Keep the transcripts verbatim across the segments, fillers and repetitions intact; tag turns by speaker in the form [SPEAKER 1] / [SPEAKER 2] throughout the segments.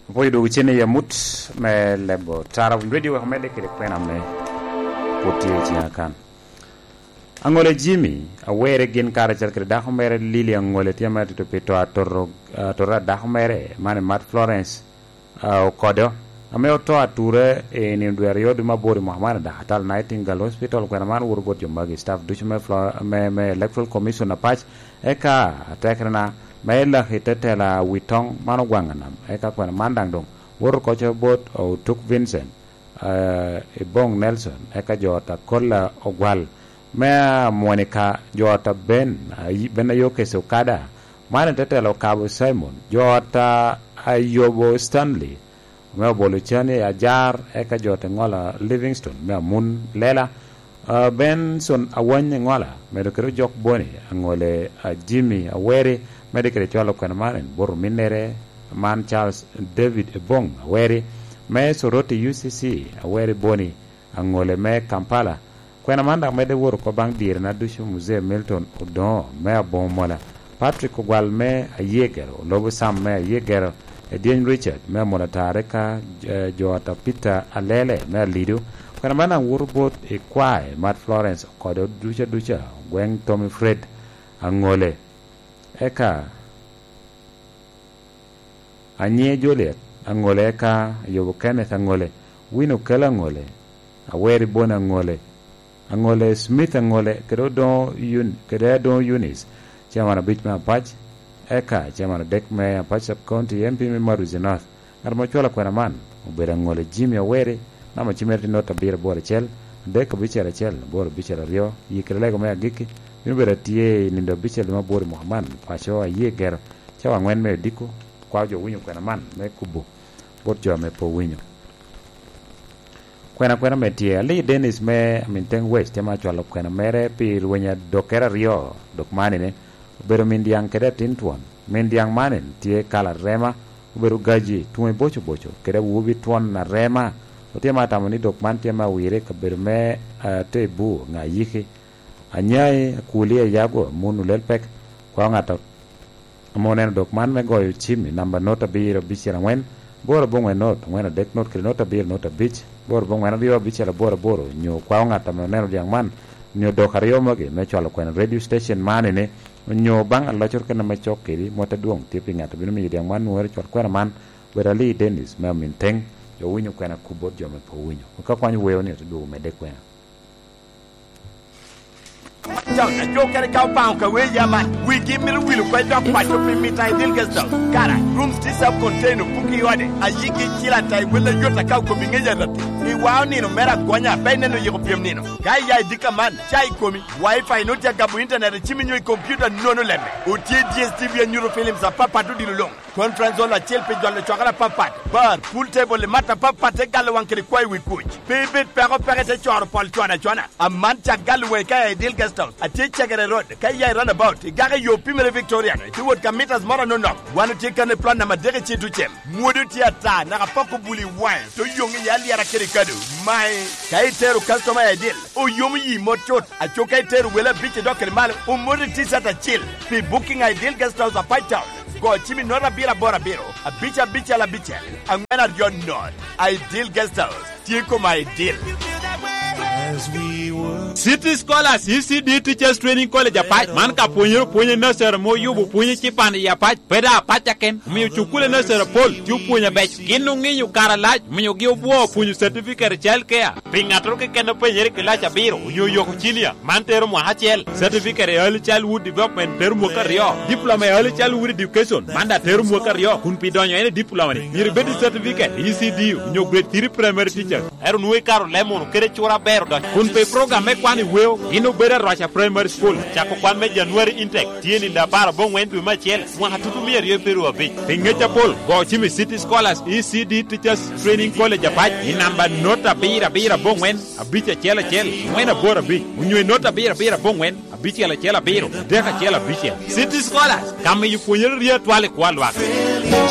[SPEAKER 1] poi do chene ya mut me lebo tara radio wa mede kire kwena me poti ci akan angole jimi awere gen kara cerkre da xomere lili angole tiama to peto atoro atora da xomere mane mat Florence o kodo ame o to ature e ni ndwer yodu mabori Muhammad da Hatal Nightingale Hospital kwena man wurgo jombagi staff duchme me me electoral commission apach eka tekrena maila hitetela witong mano gwanganam eka kwena mandang dong wor ko cho bot o tuk Vincent uh, e bong Nelson eka jota kolla ogwal mea Monica jota ben uh, ben yoke so kada mana tetela Cabo Simon jota Ayobo Stanley mea boluchane ajar eka jota ngola Livingston mea mun lela uh, Benson awanye ngola medo kero jok boni angole uh, Jimmy awere medikere cholo kwena maren boru minere man Charles David Ebong awere me soroti U C C awere boni angole me Kampala kwena manda mede woru ko bang dir na dushu musée Milton Odon me abomola Patrick Ogwal me ayegero lobo sam me ayegero Edien Richard me monatare ka uh, Joata Peter Alele me lidu kwena manda woru bot e kwae Matt Florence kodo ducha ducha Gweng Tommy Fred angole eka anye Juliet angole eka yobo Kenneth angole Wino Kela angole aweri bona angole angole Smith angole kedo don yun kedo don Yunis chairman Bichma Patch eka chairman Dekme Patch Sub County M P Maruzi North armo chola kwena man ubera angole Jimmy awere nama chimerti nota bira bora chel dek bichera chel bora bichera rio yikrelego me agiki Nubera tie nindo biche lima bori Muhammad pacho ye ger chawa ngwen me diko kwa jo winyo kwena man me kubo bot jo me po winyo kwena kwena me tie ali Dennis me minteng west tema chwalo kwena mere pi ruenya dokera rio dok mani ne ubero mindiang kede tintuan mindiang manin tie kala rema ubero gaji tume bocho bocho kede wubi tuan na rema utiama tamani dok man tema wire kabero me uh, te bu nga yiki anyai kulia yago munu lelpek kwa ngata monen dokman me goyo chimi namba nota biro bichira ngwen boro bongwe not ngwen dek not kri nota bir nota bich boro bongwe na biwa bichira boro boro nyo kwa ngata monen diang man nyo dokario mage me chalo kwen radio station mane ne nyo bang alla chor kana me chokiri mota duong tipi ngata bino mi diang man nuwer chor kwen man berali Dennis me minteng jo winyo kwena kubot jo me po winyo ka kwanyu weyo ne to do me de kwena
[SPEAKER 2] Down a joker cow pound away yaman. We give me the wheel quite up part of me tie dilgas down. Cara, rooms this up container puki wade. A yiki killer tie will a yota cow coming in that. He wow nino mera guanya bene no European nino. Guy ya dika man, chai komi, Wi-Fi no jagabu internet chimino computer no no lemme. Uti D S T V and Eurofilms are papa to the long. Conference on la chelpe on the chocolate papa. Bar, pool table the matter papa take galawan kwai we coach. Baby pero perete chor pol chwana chwana. A man chagalwe kaya dilgas a teacher get a road, Kaya run about, Gary yo Pimere Victorian, he would commit as more no no. One to take on the plan of Maderici to Chem, Mudu Tiata, Narapoco Bully wine, to young Yalia Kirikadu, my Kaiteru customer ideal, O Yumi Motot, a Chokaiteru will have beach a dock and mal, O Muritis at a chill, be booking ideal guest house a fight town. Go Chimi Nora Bira Bora Biro, a bitch a bitch a la bitch, I'm gonna your nod, ideal guest house, Tico my deal.
[SPEAKER 3] City Scholars E C D Teachers Training College apach man ka ponyo ponyo nursery mo yubu ponyo chipande ya apach peda apacha ken mi chukule nursery pol tu ponyo bech kinu nginyu kara lach mi yogi obuo ponyo certificate child care pingatro ke keno penyere ke lacha biro yo yo chilia man tero mo hachel certificate early childhood development tero mo kario diploma early childhood education manda tero mo kario kun pidonyo ene diploma ni yiri bedi certificate E C D nyo grade three primary teacher eru nuwe karo lemon kere chura bero kun pe program e kwani weo ino bere rocha primary school chako kwan me January intake tieni da bara bon wendu ma chel mo hatutu mier ye peru abi pingecha pol go chimi City Scholars E C D Teachers Training College apach inamba nota bira bira bon wen abicha chela chel wena bora bi unyo nota bira bira bon wen abicha la chela biro deka chela bicha City Scholars kama yupunyer ria twale kwalwa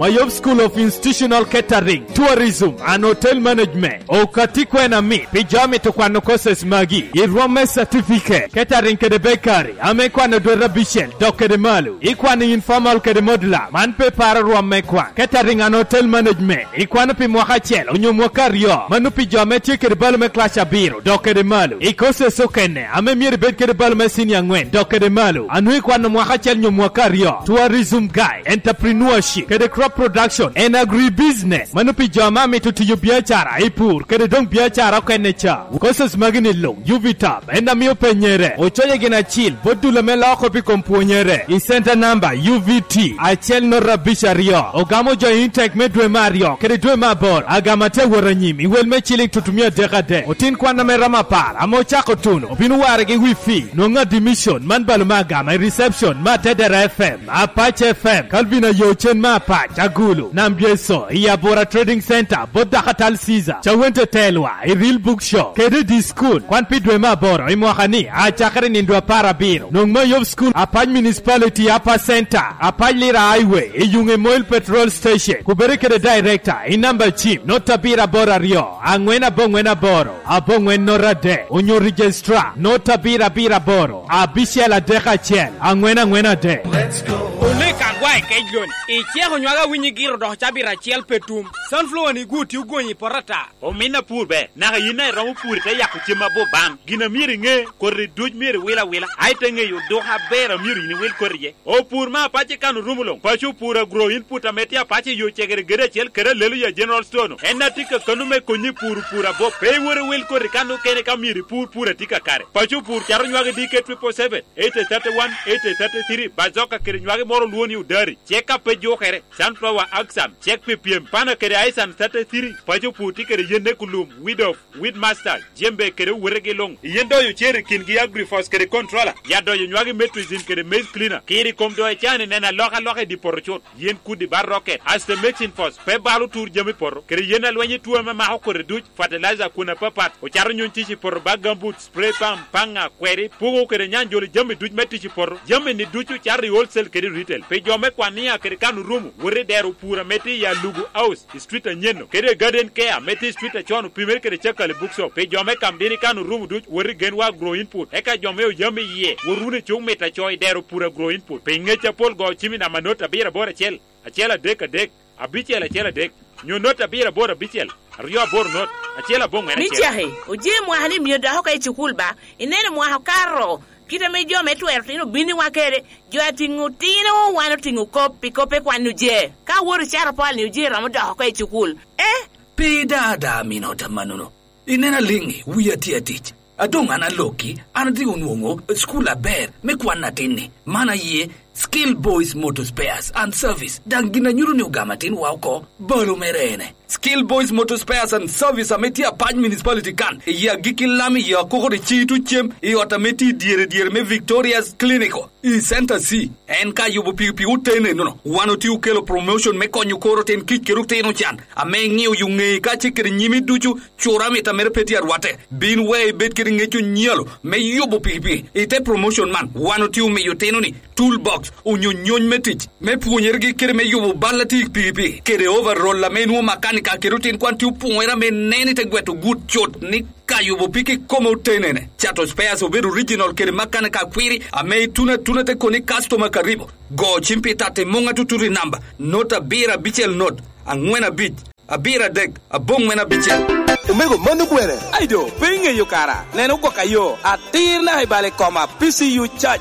[SPEAKER 4] Mayob School of Institutional Catering, Tourism and Hotel Management. Okatikwe na mi, pijami tukwano courses magi. Irwame certificate, catering kede bakery. Ame kwano dwera bichel, doke de malu. Ikwano informal kede modula, manpe para rwame kwan. Catering and Hotel Management. Ikwano pi mwaka chel, unyo mwaka rio. Manu pijame chike de balume klasha biro, doke de malu. Ikose sokene, ame miri bed kede balume sinya ngwen, doke de malu. Anu ikwano mwaka chel nyo mwaka rio. Tourism guide, entrepreneurship, kede crop production, and agribusiness. Manu pijama mi tutu biachara, ipur, kede dong biachara kene cha. Courses magini long, U V T A B, enda miyo penyere. Ochoye gina chill, bodu lame lako pi kompuonyere. I center number, U V T, achel no rabisha rio. Ogamo jo intake me dwe mario, kede dwe mabor. Agamate waranyimi, iwel me chilling tutumia dekade. Otin kwa na merama par, amo chako tuno. Obinu waregi wifi, nonga dimission, man balumaga, my reception, ma Tedera F M, Apache F M, Calvina Yochen ma Apache, Agulu, Nambieso, Iyabora Trading Center, Boda Katal Caesar, Chawente Telwa, a real bookshop, Kede di school, Kwan Pidwe Maboro, Imwakani, Achakare Nindwa Parabiro, Nongmayob School, Apache Municipality, Apa Center, Apache Lira Highway, Iyunge Moil Petrol Station, Kubereke the Director, Inamba Chief, Notabira Bora Rio, Angwena Bongwena Boro, Abongwen Norade, Unyo Registrar, Notabira Bira Boro, Abishela Deka Chel, Angwena Ngwena De.
[SPEAKER 5] Let's go. Oleka ngwa ekejon. Ichego nywaga winyi giro do chabira chel petum. Sunflower ni guti ugonyi porata.
[SPEAKER 3] Omina purbe. Naga yina ramu puri te yakuchima bo bam. Gina miri nge korri duj miri wila wila. Aite nge yu doha bera miri ni wil korriye. O pur ma pache kanu rumulong. Pachu pura grow input ametia pache yu chegere gere chel kere lelu ya general stone. Enna tika kanu me konyi puru pura bo. Pei wore wil korri kanu kene kamiri pur pura tika kare. Pachu pur charo nywaga D K triple seven. eight thirty-one, eight thirty-three. Bazoka kere nywaga moro luoni udari. Cheka pe jokere. Sunflower axam. Chek pe piem. Pana kere aisan thirty-three. Pachu puti kere yende kulum. Weed of. Weed master. Jembe kere urege long. Yendo yu chere kingi agrifos kere controller. Yado yu nywaga metrizin kere maize cleaner. Kiri komdo e chane nena loka loka di porochot. Yen kudi bar rocket. As the mixing force. Pe balu tur jemi poro. Kere yena lwenye tuwa mama hoko reduch. Fertilizer kuna papat. O charo nyun tishi poro bagam boot. Spray pump. Panga query. Pugo kere nyanjoli jemi duch metishi poro. Jemi ni duchu chari wholesale kere retail. Pe jome kwa niya kere kanu rumu. Wure deru pura meti ya lugu house. Street a nyeno. Kere garden care. Meti street a chonu. Pimer kere cheka le bookshop. Pe jome kamdini kanu rumu duch. Wure genwa grow input. Eka jome u jame ye. Wurune chung meta choy deru pura grow input. Pe ngecha pol go chimi na manota bira bora chel. A chela dek a dek. A bichel a chela dek. Nyo nota bira bora bichel. Rio bor not. A chela bong ena chela.
[SPEAKER 6] Michahe. Oje mwahani miyoda hoka ichukulba. Inene mwahakaro. Kita mejo metu ertino bini wakere jo atingu tino wano tingu kopi kope kwa nuje ka wori chara pal nuje ramoda hoka ichukul eh
[SPEAKER 7] pida da minota manuno inena lingi wiya tia tich adong ana loki ana tigo nuongo school aber me kwana tini mana ye Skill Boys Motor Spares and Service dangina nyuru ni ugamatin wako bolo merene Skill Boys Motor Spares and Service ameti Apache Municipality kan ya gikilami ya koko de chitu chem i otameti diere diere me Victoria's Clinico i Center C enka yubo piu piu tene no no wano tiu kelo promotion me konyu koro ten kit keruk teno chan ame ngiu yunge ka chikiri nyimi duchu chora meta mere peti arwate bin way bet kiri ngechu nyalo me yubo piu piu ite promotion man wano tiu me yoteno ni toolbox unyo nyon metich me punyergi kere me yubo balati pipi kere overall la menu makanika kerutin kwanti upuera me nene te gwetu good shot ni kayubo piki komo tenene chato spares over original kere makanika kwiri ame tuna tuna te koni customer karibu go chimpi tate monga tuturi number nota bira bichel note angwena bich abira dek abong mena bichel
[SPEAKER 8] umego manu kwere
[SPEAKER 5] Aido, pinge yo kara. Neno kwa kayo. Atir na ibale koma P C U Church.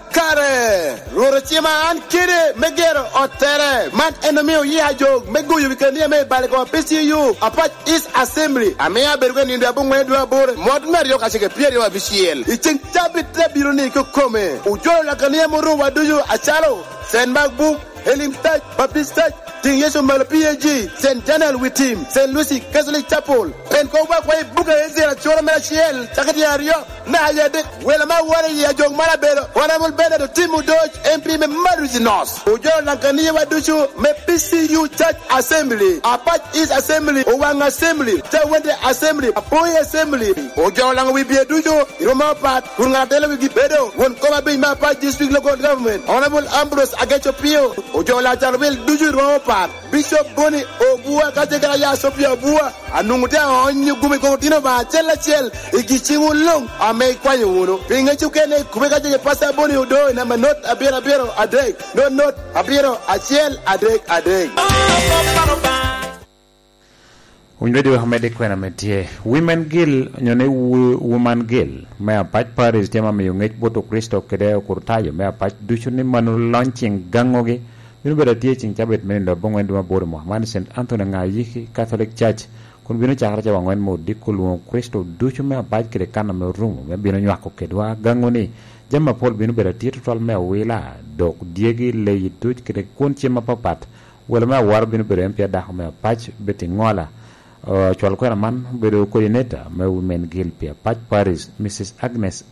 [SPEAKER 8] kakare roro chima an kire megero otere man enomio yi hajo megu yu bikania me bale koma P C U Apache East Assembly amea beruga ni ndia bungwe dua bore mod mer yo kashike pieri wa bishiel iching chabi trebiro ni ko kome ujolo la kania muru waduju achalo Saint Mark Book Elim Touch Baptist Touch Ting Yesu Mal P A G Saint Daniel with him Saint Lucy Catholic Chapel Pen ko wa kwa buka ezira chora mera shiel takati ario na yede wela ma wore ya jog mara bero honorable bedo timu doj M P me maruzinos ujo lankani wa duchu me P C U church assembly Apach East assembly Owang assembly Tawende assembly Apoy assembly ujo lang we be duchu iroma pat kunga tele we bedo won koma be ma Apach district local government honorable Ambrose Agecho Pio ujo la charwel duchu iroma pat Bishop Boni Obua kategara ya Sophia Obua anungutia onyu gumi kokotino ba chela chel ikichimu long ame kwanyu uno pinga chukene kumeka je pasa Boni udo na manot abira abira adek no not abira achel adek adek
[SPEAKER 1] Unjodi wa hamede kwena metie Women Gill nyone Woman Gill Mea pach Paris tema me yungech boto Kristo kede kurtayo Mea pach dushu ni manu launching gangoge Binu beda tie ching chabet menindo bongwen duma bore Muhammad Saint Anthony nga yiki Catholic Church kun binu chakra cha wangwen mo dikulu Kristo dushu mea pach kede kana me rumo Mea binu nyako kedwa gangoni Jama Paul binu beda tie tutal mea wila Dok diegi leyi tuj kede kun chima papat Wala mea war binu beda mpia daho mea pach beti ngola Uh, chwal kwena man bedo coordinator me Women Gill pia Pach Paris Missus Agnes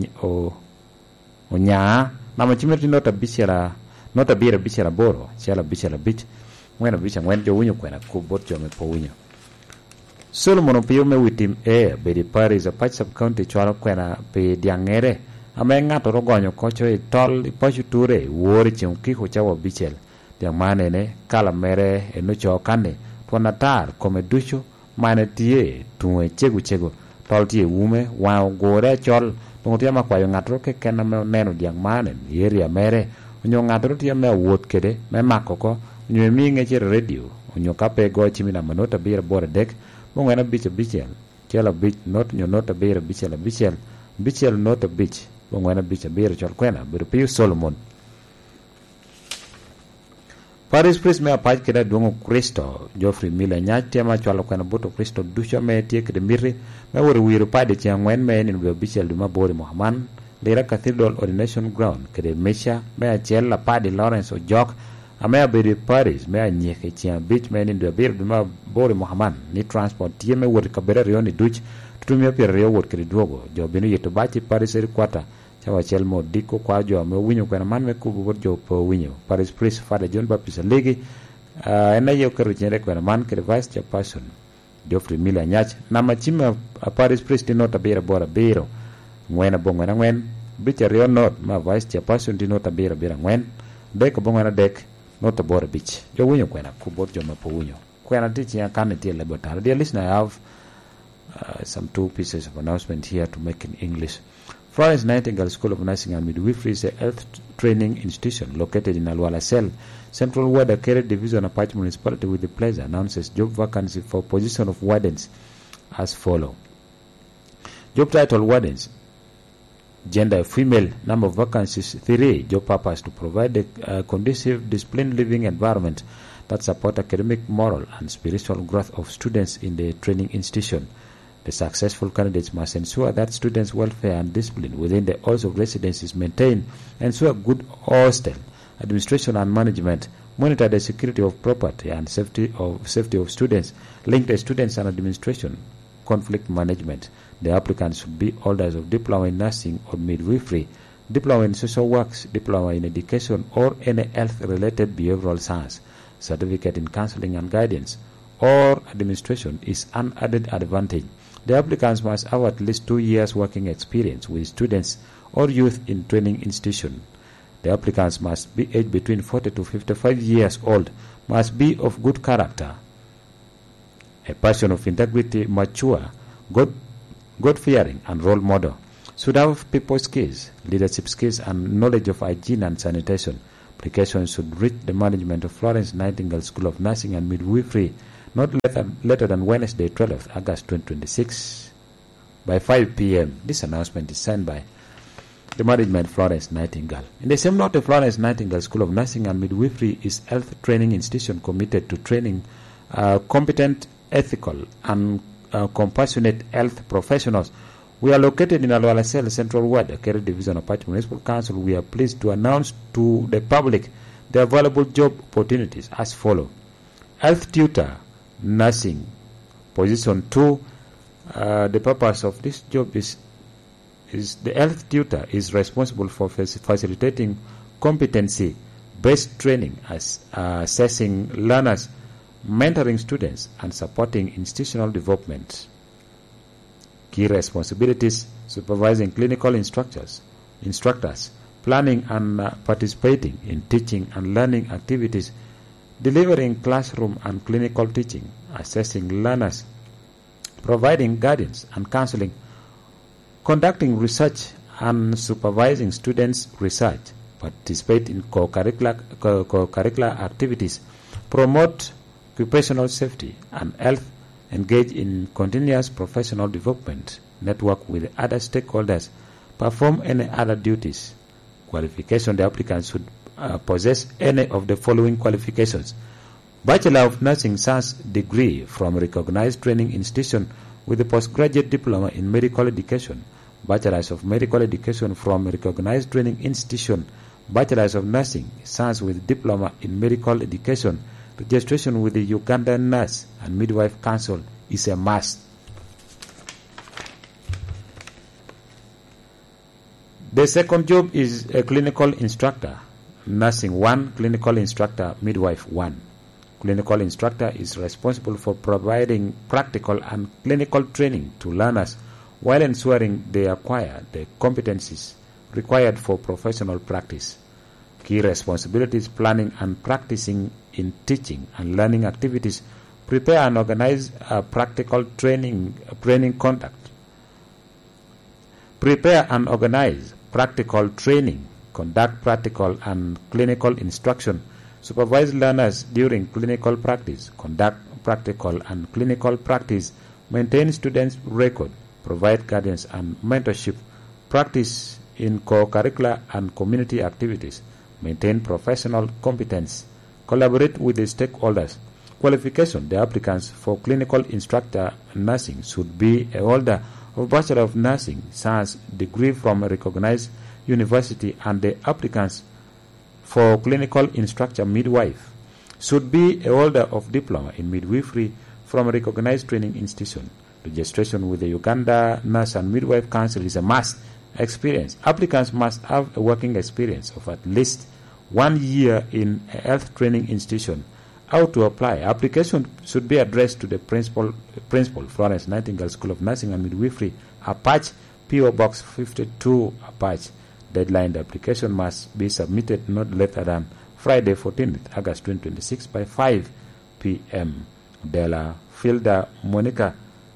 [SPEAKER 1] Onya na machimeti nota bichera nota bira bichera boro chala bichera bich mwena bicha mwen jo winyo kwena kubot jo me po winyo Solomon pio me witim e bedi Paris a Pach sub county chwal kwena pe diangere ame ngato rogonyo kocho e tol pachu ture wori chiung kiko chawa bichel diang mane ne kala mere e nucho kane Ponatar come ducho mane tie tuwe chegu chegu tol tie wume wa gore chol tungotia makwayo ngatro ke kena me neno diang mane yeri mere unyo ngatro tie me wot kede me makoko unyo mi ngeche radio unyo kape go chimina manota bira bore dek mongena biche bichel chela bich not nyo nota bira bichela bichel bichel nota bich mongena biche bira chol kwena biru piu Solomon Paris Priest mea pach keda duongo Kristo Geoffrey Miller nyach tema chwalo kwena boto Kristo dusho me tie kede mirri me wori wiru pade chia ngwen me ninu beo bichel duma bori Muhammad lera Cathedral Ordination Ground kede mesha mea chel la pade Lawrence Ojok amea bedi Paris mea nyeke chia beach me ninu beo bir duma bori Muhammad ni transport tie me wori kabera rioni duch tutumia pia rio wori kede duogo jo binu yeto bachi Paris eri kwata chawa chel mo diko kwa jo me winyo kwena man me kubu wot jo po winyo Paris Priest Father John Baptist Legi uh, ena yo karu chenre kwena man kede vice chairperson Geoffrey Miller nyach na machima uh, Paris Priest nota bira bora biro ngwena bongo na ngwen bicha rio not ma vice chairperson di nota bira bira ngwen dek bongo na dek nota bora bich jo winyo kwena kubu wot jo me po winyo kwena tichi ya kane tia lebotar. Dear listener, I have uh, some two pieces of announcement here to make in English. Florence Nightingale School of Nursing and Midwifery is a health training institution located in Alwala Cell, Central Ward, Akere Division, Apache Municipality, with the pleasure announces job vacancy for position of wardens as follow. Job title wardens, gender female, number of vacancies three. Job purpose to provide a uh, conducive, disciplined living environment that support academic, moral, and spiritual growth of students in the training institution. The successful candidates must ensure that students' welfare and discipline within the halls of residence is maintained, ensure good hostel administration and management, monitor the security of property and safety of safety of students, link the students and administration, conflict management. The applicants should be holders of diploma in nursing or midwifery, diploma in social works, diploma in education or any health-related behavioral science, certificate in counseling and guidance, or administration is an added advantage. The applicants must have at least two years working experience with students or youth in training institution. The applicants must be aged between forty to fifty-five years old, must be of good character, a person of integrity, mature, God, God-fearing, and role model, should have people skills, leadership skills, and knowledge of hygiene and sanitation. Applications should reach the management of Florence Nightingale School of Nursing and Midwifery not later, later than Wednesday, twelfth of August twenty twenty-six by five p m This announcement is signed by the management Florence Nightingale. In the same note, the Florence Nightingale School of Nursing and Midwifery is health training institution committed to training uh, competent, ethical, and uh, compassionate health professionals. We are located in Alwala Cell, Central Ward, Akere Division of Apache Municipal Council. We are pleased to announce to the public the available job opportunities as follow. Health tutor, nursing, position two. Uh, the purpose of this job is is the health tutor is responsible for facilitating competency-based training, as uh, assessing learners, mentoring students, and supporting institutional development. Key responsibilities: supervising clinical instructors, instructors, planning and uh, participating in teaching and learning activities, delivering classroom and clinical teaching, assessing learners, providing guidance and counseling, conducting research and supervising students' research, participate in co-curricular, co- co-curricular activities, promote occupational safety and health, engage in continuous professional development, network with other stakeholders, perform any other duties. Qualification: the applicant should uh, possess any of the following qualifications: Bachelor of Nursing Science degree from recognized training institution with a postgraduate diploma in medical education, Bachelors of Medical Education from recognized training institution, Bachelors of Nursing Science with diploma in medical education. Registration with the Uganda Nurse and Midwife Council is a must. The second job is a clinical instructor. Nursing one, clinical instructor, midwife one. Clinical instructor is responsible for providing practical and clinical training to learners while ensuring they acquire the competencies required for professional practice. Key responsibilities: planning and practicing in teaching and learning activities, prepare and organize a practical training, training conduct, prepare and organize practical training, conduct practical and clinical instruction, supervise learners during clinical practice, conduct practical and clinical practice, maintain students' record, provide guidance and mentorship, practice in co-curricular and community activities, maintain professional competence, collaborate with the stakeholders. Qualification: the applicants for clinical instructor nursing should be a holder of Bachelor of Nursing Science degree from a recognized university, and the applicants for clinical instructor midwife should be a holder of diploma in midwifery from a recognized training institution. Registration with the Uganda Nurse and Midwife Council is a must. Experience: applicants must have a working experience of at least one year in a health training institution. How to apply? Application should be addressed to the principal, principal Florence Nightingale School of Nursing and Midwifery, Apache, P O Box fifty-two, Apache. Deadline: the application must be submitted not later than Friday, fourteenth August twenty twenty-six by five p.m. Della Filda Monica,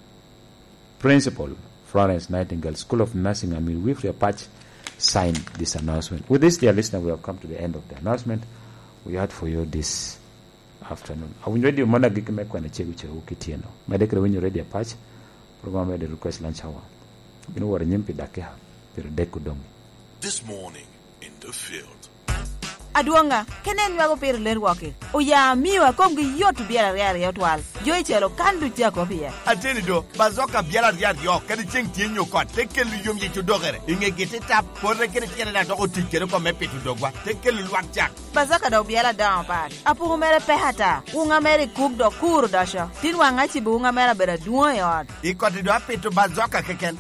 [SPEAKER 1] Principal, Florence Nightingale School of Nursing and Midwifery, Apache, signed this announcement. With this, dear listener, we have come to the end of the announcement we had for you this afternoon. I will ready mona gik me kwa na chegu chegu kitieno. Madekre when you ready Apache, program ready request lunch hour. Binu war nyimpi dakeha, pero deku dongi.
[SPEAKER 9] This morning in the field.
[SPEAKER 10] Aduanga, kenen wago per ler wake. O ya miwa kom gi yotu biara riari yotwal. Joy chelo kandu jako pia.
[SPEAKER 2] Ateni do, bazoka biara riari yo, kadi cheng tienyo kwa, teke lu yum yitu dogere. Inge gete tap, porre kene tiene na doko tikere kwa mepe tu dogwa, teke lu luak jak.
[SPEAKER 10] Bazoka do biara down pad. Apu humere pehata, unga mere kuk do kuru dasha. Tin wanga chibu unga mere bera duwa yod.
[SPEAKER 2] Iko tido ape tu bazoka keken.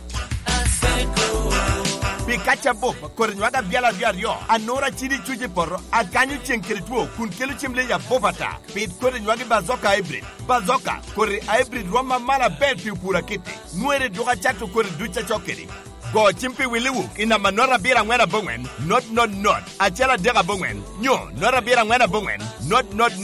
[SPEAKER 2] Pikacha bop, korinwaga biala biario, anora chiri chuji porro, akanyu chenkirituo, kun kelu chimle ya bopata, pit korinwagi bazoka hybrid. Bazoka, kori hybrid roma mala bel pipura kiti, nuere doga chatu kori ducha chokeri. Go chimpi wiliwu, ina manora bira ngwena bongwen, not not not, achela dega bongwen, nyo, nora bira ngwena bongwen, not not